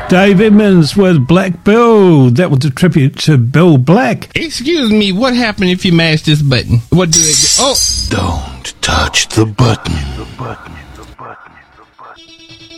Dave Edmonds with Black Bill. That was a tribute to Bill Black. Excuse me, what happened if you mash this button? What do it do? Oh! Don't touch the button.